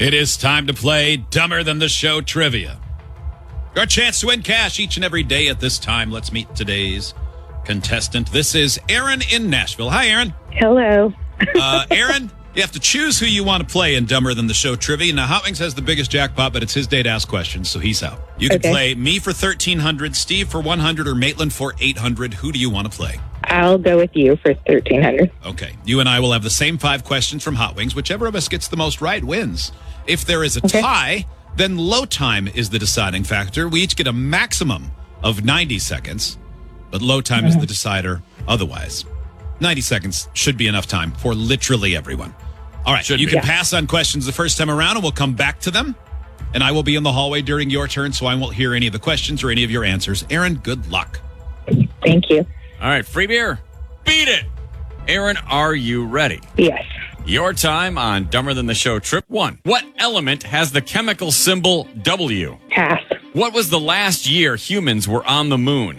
It is time to play Dumber Than the Show Trivia. Your chance to win cash each and every day at this time. Let's meet today's contestant. This is Aaron in Nashville. Hi, Aaron. Hello. Aaron, you have to choose who you want to play in Dumber Than the Show Trivia. Now, Hot Wings has the biggest jackpot, but it's his day to ask questions, so he's out. You can play me for $1,300, Steve for $100, or Maitland for $800. Who do you want to play? I'll go with you for $1,300. Okay. You and I will have the same 5 questions from Hot Wings. Whichever of us gets the most right wins. If there is a tie, then low time is the deciding factor. We each get a maximum of 90 seconds, but low time is the decider otherwise. 90 seconds should be enough time for literally everyone. All right. You can pass on questions the first time around, and we'll come back to them. And I will be in the hallway during your turn, so I won't hear any of the questions or any of your answers. Aaron, good luck. Thank you. All right, free beer. Beat it. Aaron, are you ready? Yes. Your time on Dumber Than the Show Trip 1. What element has the chemical symbol W? Pass. What was the last year humans were on the moon?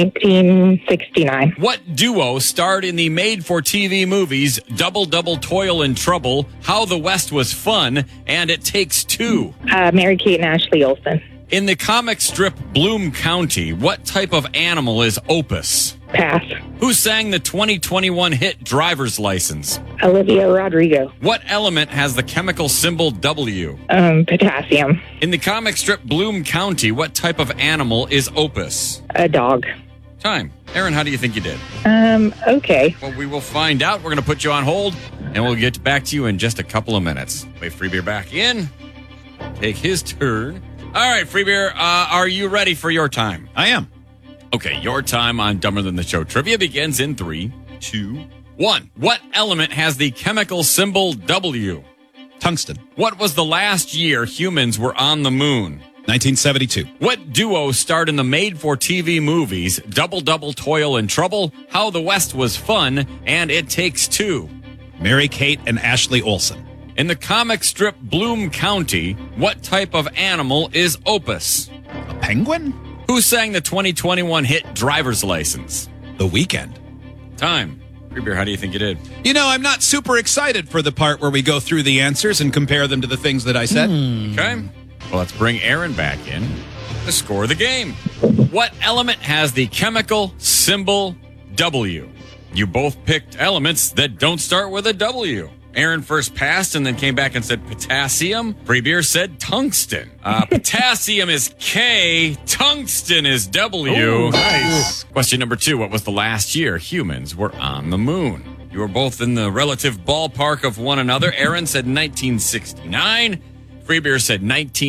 1969. What duo starred in the made-for-TV movies Double Double Toil and Trouble, How the West Was Fun, and It Takes Two? Mary-Kate and Ashley Olsen. In the comic strip Bloom County, what type of animal is Opus? Pass. Who sang the 2021 hit Driver's License? Olivia Rodrigo. What element has the chemical symbol W? Potassium. In the comic strip Bloom County, what type of animal is Opus? A dog. Time. Aaron, how do you think you did? Okay. Well, we will find out. We're going to put you on hold, and we'll get back to you in just a couple of minutes. Wait, free beer back in. Take his turn. All right, free beer, are you ready for your time? I am. Okay, your time on Dumber Than the Show Trivia begins in 3, 2, 1. What element has the chemical symbol W? Tungsten. What was the last year humans were on the moon? 1972. What duo starred in the made-for-TV movies Double Double Toil and Trouble, How the West Was Fun, and It Takes Two? Mary-Kate and Ashley Olsen. In the comic strip Bloom County, what type of animal is Opus? A penguin? Who sang the 2021 hit Driver's License? The Weeknd. Time. Free beer, how do you think you did? You know, I'm not super excited for the part where we go through the answers and compare them to the things that I said. Okay. Well, let's bring Aaron back in to score the game. What element has the chemical symbol W? You both picked elements that don't start with a W. Aaron first passed and then came back and said potassium. Free beer said tungsten. Potassium is K. Tungsten is W. Ooh, nice. Question number 2. What was the last year humans were on the moon? You were both in the relative ballpark of one another. Aaron said 1969. Free beer said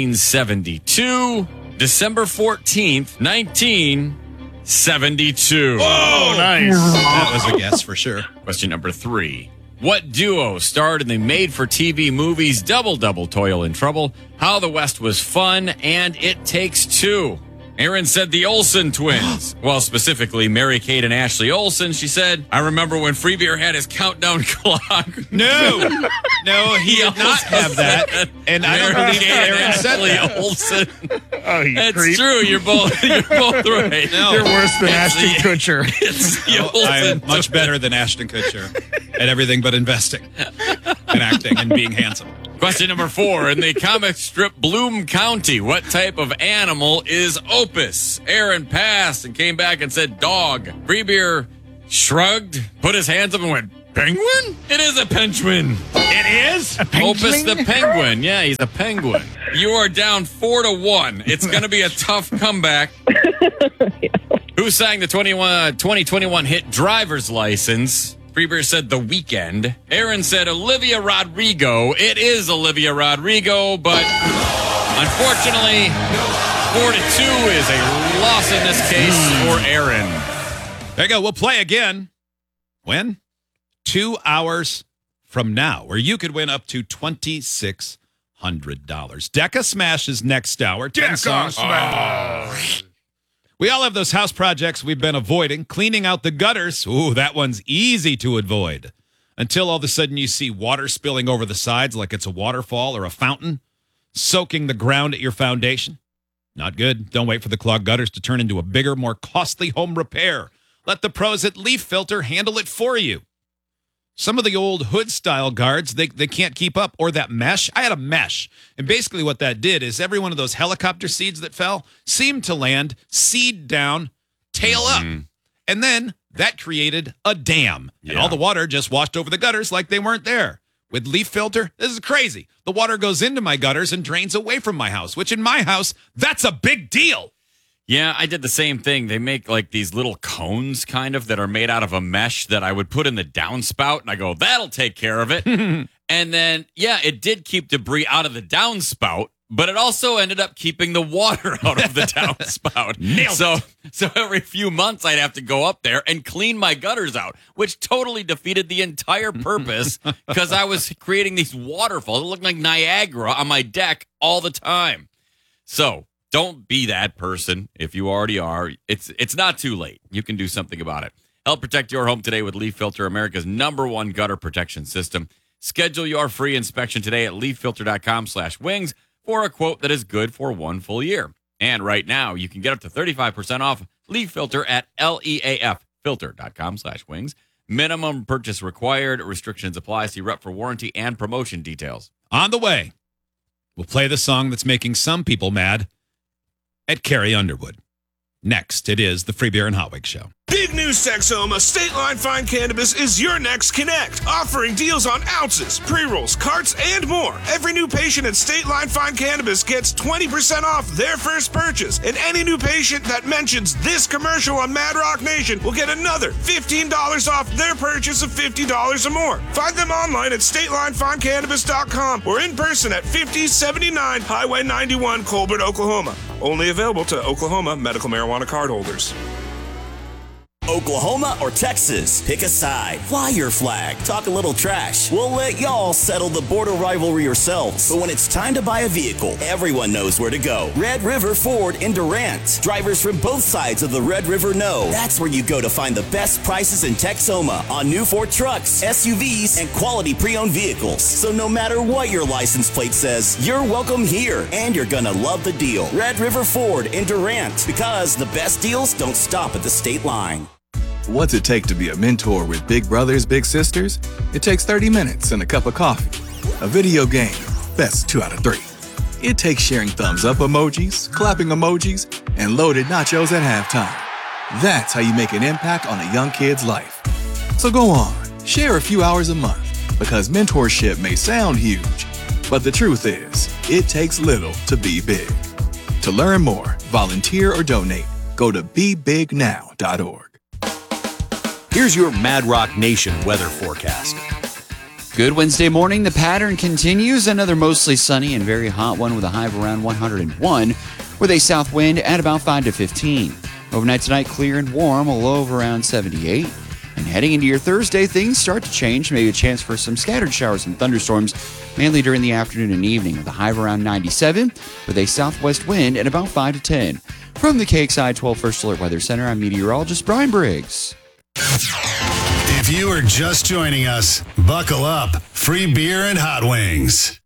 1972. December 14th, 1972. Oh, nice. That was a guess for sure. Question number 3. What duo starred in the made-for-TV movies Double Double Toil and Trouble, How the West Was Fun, and It Takes Two? Aaron said the Olsen twins. Well, specifically Mary-Kate and Ashley Olsen. She said, I remember when Free Beer had his countdown clock. No, he did not have that. And I don't believe Aaron said that. Olsen. Oh, you That's creep. true. You're both right. No, You're worse than it's Ashton the- Kutcher. It's the I am Olsen much better than Ashton Kutcher at everything but investing and acting and being handsome. Question number 4. In the comic strip Bloom County, what type of animal is Opus? Aaron passed and came back and said dog. Free beer shrugged, put his hands up and went, penguin? It is a penguin. It is? Opus the penguin. Yeah, he's a penguin. You are down 4-1. It's going to be a tough comeback. Who sang the 2021 hit Driver's License? Freebeer said The Weeknd. Aaron said Olivia Rodrigo. It is Olivia Rodrigo, but unfortunately, 4-2 is a loss in this case for Aaron. There you go. We'll play again. When? 2 hours from now, where you could win up to $2,600. Deca Smash is next hour. 10 songs. We all have those house projects we've been avoiding. Cleaning out the gutters. Ooh, that one's easy to avoid. Until all of a sudden you see water spilling over the sides like it's a waterfall or a fountain, soaking the ground at your foundation. Not good. Don't wait for the clogged gutters to turn into a bigger, more costly home repair. Let the pros at Leaf Filter handle it for you. Some of the old hood-style guards, they can't keep up. Or that mesh. I had a mesh. And basically what that did is every one of those helicopter seeds that fell seemed to land seed down, tail up. And then that created a dam. And all the water just washed over the gutters like they weren't there. With leaf filter, this is crazy. The water goes into my gutters and drains away from my house, which in my house, that's a big deal. Yeah, I did the same thing. They make like these little cones kind of that are made out of a mesh that I would put in the downspout, and I go, that'll take care of it. And then, yeah, it did keep debris out of the downspout, but it also ended up keeping the water out of the downspout. So every few months I'd have to go up there and clean my gutters out, which totally defeated the entire purpose because I was creating these waterfalls. It looked like Niagara on my deck all the time. So don't be that person. If you already are, it's not too late. You can do something about it. Help protect your home today with Leaf Filter, America's #1 gutter protection system. Schedule your free inspection today at leaffilter.com/wings for a quote that is good for 1 full year. And right now, you can get up to 35% off Leaf Filter at leaffilter.com/wings. Minimum purchase required. Restrictions apply. See rep for warranty and promotion details. On the way, we'll play the song that's making some people mad at Carrie Underwood. Next, it is the Free Beer and Hot Wings Show. Big news, Texoma. State Line Fine Cannabis is your next connect, offering deals on ounces, pre-rolls, carts, and more. Every new patient at State Line Fine Cannabis gets 20% off their first purchase, and any new patient that mentions this commercial on Mad Rock Nation will get another $15 off their purchase of $50 or more. Find them online at StatelineFineCannabis.com or in person at 5079 Highway 91, Colbert, Oklahoma. Only available to Oklahoma medical marijuana card holders. Oklahoma or Texas? Pick a side. Fly your flag. Talk a little trash. We'll let y'all settle the border rivalry yourselves. But when it's time to buy a vehicle, everyone knows where to go. Red River Ford in Durant. Drivers from both sides of the Red River know that's where you go to find the best prices in Texoma on new Ford trucks, SUVs, and quality pre-owned vehicles. So no matter what your license plate says, you're welcome here, and you're gonna love the deal. Red River Ford in Durant, because the best deals don't stop at the state line. What's it take to be a mentor with big brothers, big sisters? It takes 30 minutes and a cup of coffee. A video game, best 2 out of 3. It takes sharing thumbs up emojis, clapping emojis, and loaded nachos at halftime. That's how you make an impact on a young kid's life. So go on, share a few hours a month, because mentorship may sound huge, but the truth is, it takes little to be big. To learn more, volunteer, or donate, go to bebignow.org. Here's your Mad Rock Nation weather forecast. Good Wednesday morning. The pattern continues. Another mostly sunny and very hot one with a high of around 101 with a south wind at about 5 to 15. Overnight tonight, clear and warm, a low of around 78. And heading into your Thursday, things start to change. Maybe a chance for some scattered showers and thunderstorms, mainly during the afternoon and evening, with a high of around 97 with a southwest wind at about 5 to 10. From the KXI 12 First Alert Weather Center, I'm meteorologist Brian Briggs. If you are just joining us, buckle up. Free beer and hot wings.